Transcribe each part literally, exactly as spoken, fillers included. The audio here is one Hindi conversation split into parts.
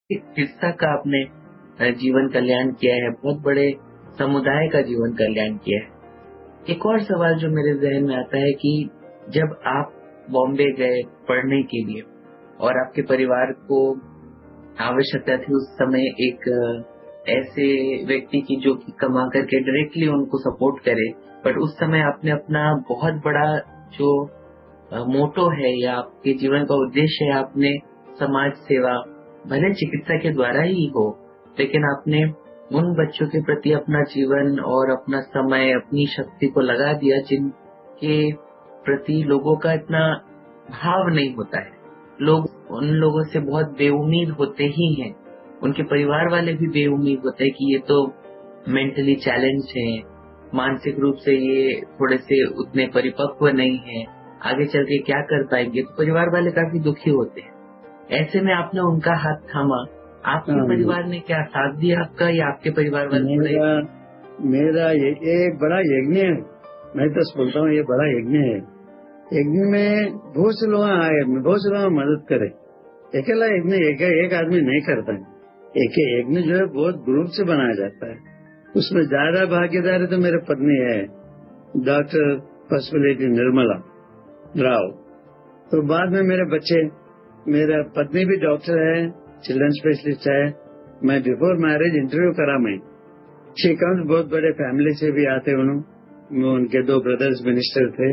हिस्सा का आपने अ, जीवन कल्याण किया है, बहुत बड़े समुदाय का जीवन कल्याण किया है। एक और सवाल जो मेरे ज़हन में आता है कि जब आप बॉम्बे गए पढ़ने के लिए और आपके परिवार को आवश्यकता थी उस समय एक अ, ऐसे व्यक्ति की जो कि कमा करके डायरेक्टली उनको सपोर्ट करे, बट उस समय आपने अपना बहुत बड़ा जो अ, मोटो है या आपके जीवन का उद्देश्य है, आपने समाज सेवा, भले चिकित्सा के द्वारा ही हो, लेकिन आपने उन बच्चों के प्रति अपना जीवन और अपना समय, अपनी शक्ति को लगा दिया जिनके प्रति लोगों का इतना भाव नहीं होता है। लोग उन लोगों से बहुत बेउम्मीद होते ही हैं। उनके परिवार वाले भी बेउम्मीद होते हैं कि ये तो मेंटली चैलेंज हैं, मानसिक रूप से ये थोड़े से उतने परिपक्व नहीं हैं, आगे चल के क्या कर पाएंगे, तो परिवार वाले काफी दुखी होते हैं। ऐसे में आपने उनका हाथ थामा, आपके हाँ जी। परिवार ने क्या साथ दिया आपका या आपके परिवार वाले थोड़े? मेरा मेरा ये ये एक बड़ा यज्ञ है। मैं तो बोलता हूँ ये बड़ा यज्ञ है। यज्ञ में बहुत से लोग आए, बहुत से लोग मदद करे। अकेला यज्ञ एक, एक आदमी नहीं करता है। एक यज्ञ जो है बहुत ग्रुप से बनाया जाता है। उसमें ज्यादा भागीदारी तो मेरे पत्नी है, डॉक्टर पशुपति निर्मला राव। तो बाद में मेरे बच्चे, मेरा पत्नी भी डॉक्टर है, चिल्ड्रन स्पेशलिस्ट है। मैं बिफोर मैरिज इंटरव्यू करा मैं। शी कम्स बहुत बड़े फैमिली से भी आते उन्होंने, उनके दो ब्रदर्स मिनिस्टर थे।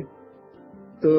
तो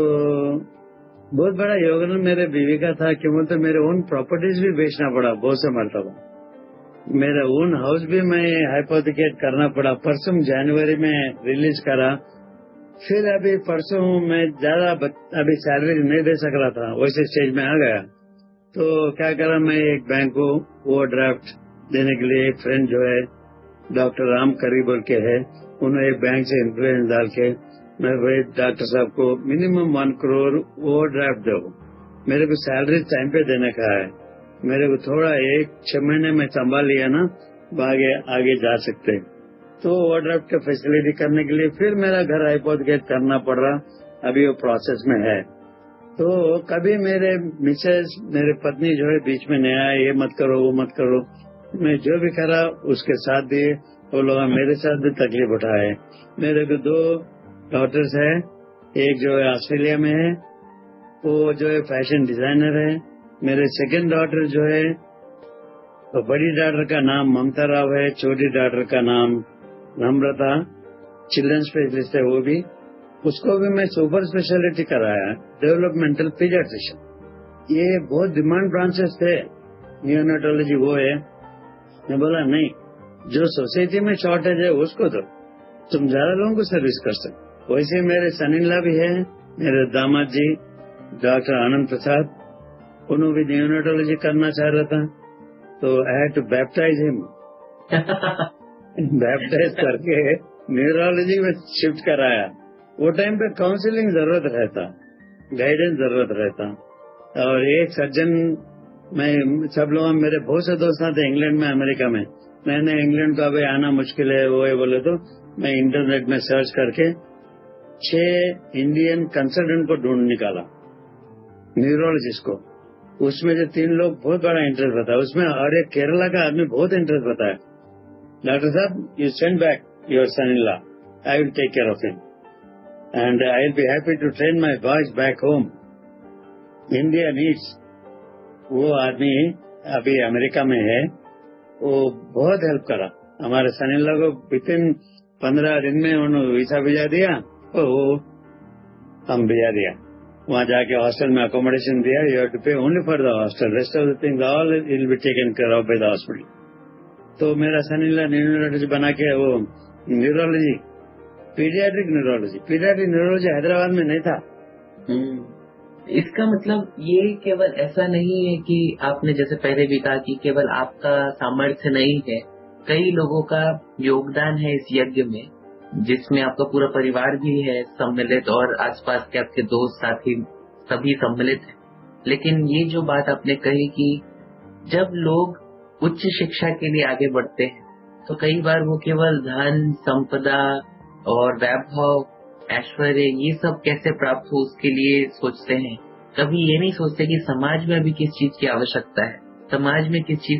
बहुत बड़ा योगदान मेरे बीवी का था कि वो तो मेरे ओन प्रॉपर्टीज भी बेचना पड़ा बहुत से मरतबा। मेरा ओन हाउस भी मैं हाइपोथिकेट करना पड़ा। परसों जनवरी में रिलीज करा। फिर अभी परसों मैं ज्यादा अभी सैलरी नहीं दे सक रहा था, वैसे स्टेज में आ गया। तो क्या करा, मैं एक बैंक को वो ड्राफ्ट देने के लिए एक फ्रेंड जो है डॉक्टर राम करी बोल के है, उन्होंने एक बैंक से इन्फ्लुएंस डाल के मैं वही डॉक्टर साहब को मिनिमम वन करोड़ वो ड्राफ्ट दो, मेरे को सैलरी टाइम पे देने का है। मेरे को थोड़ा एक छह महीने में संभाल लिया ना, आगे आगे जा सकते। तो वो ड्राफ्ट का फैसिलिटी करने के लिए फिर मेरा घर हाइपोथिकेट करना पड़ रहा, अभी वो प्रोसेस में है। तो कभी मेरे मिसेज, मेरे पत्नी जो है बीच में नहीं आए, ये मत करो वो मत करो। मैं जो भी करा उसके साथ दिए, वो लोग मेरे साथ भी तकलीफ उठाए। मेरे को दो डॉटर्स है, एक जो है ऑस्ट्रेलिया में है, वो जो है फैशन डिजाइनर है। मेरे सेकंड डॉटर जो है, तो बड़ी डॉटर का नाम ममता राव है, छोटी डॉटर का नाम नम्रता, चिल्ड्रन स्पेशलिस्ट है वो भी। उसको भी मैं सुपर स्पेशलिटी कराया, डेवलपमेंटल पीडियाट्रिशियन। ये बहुत डिमांड ब्रांचेस थे, नियोनेटोलॉजी वो है। मैं बोला नहीं, जो सोसाइटी में शॉर्टेज है उसको दो, तुम ज्यादा लोगों को सर्विस कर सकते। वैसे मेरे सन इन लॉ भी है, मेरे दामाद जी डॉक्टर आनंद प्रसाद, उन्होंने भी नियोनेटोलॉजी करना चाह रहा था, तो I had to baptise him. Baptise करके न्यूरोलॉजी में शिफ्ट कराया। वो टाइम पे काउंसलिंग जरूरत रहता, गाइडेंस जरूरत रहता। और एक सर्जन, मैं सब लोग मेरे बहुत से दोस्त थे इंग्लैंड में, अमेरिका में। मैंने इंग्लैंड को अभी आना मुश्किल है वो है बोले, तो मैं इंटरनेट में सर्च करके छह इंडियन कंसल्टेंट को ढूंढ निकाला, न्यूरोलॉजिस्ट को। उसमें जो तीन लोग बहुत बड़ा इंटरेस्ट बताया उसमें, और एक केरला का आदमी बहुत इंटरेस्ट बताया। डॉक्टर साहब, you send back your son in law, I will take care of him and I will be happy to train my boys back home. India needs. वो आदमी अभी अमेरिका में है, वो बहुत हेल्प करा हमारे सन इन लॉ को। विद इन पंद्रह दिन में उन्होंने वीसा भेजा दिया, वो हम भेजा दिया। वहां जाके हॉस्टल में अकोमोडेशन दिया, यू हैव टू पे only for the hostel, rest of the things all will be taken care of by the hospital. तो मेरा सन इन लॉ न्यूरोलॉजी बना के, वो neurology paediatric neurology, paediatric neurology Hyderabad में नहीं था। इसका मतलब ये केवल ऐसा नहीं है कि आपने जैसे पहले भी कहा कि केवल आपका सामर्थ्य नहीं है, कई लोगों का योगदान है इस यज्ञ में, जिसमें आपका पूरा परिवार भी है सम्मिलित और आसपास के आपके दोस्त साथी सभी सम्मिलित हैं। लेकिन ये जो बात आपने कही कि जब लोग उच्च शिक्षा के लिए आगे बढ़ते हैं तो कई बार वो केवल धन, संपदा और वैभव, ऐश्वर्य, ये सब कैसे प्राप्त हो उसके लिए सोचते हैं। कभी ये नहीं सोचते कि समाज में अभी किस चीज की आवश्यकता है, समाज में किस चीज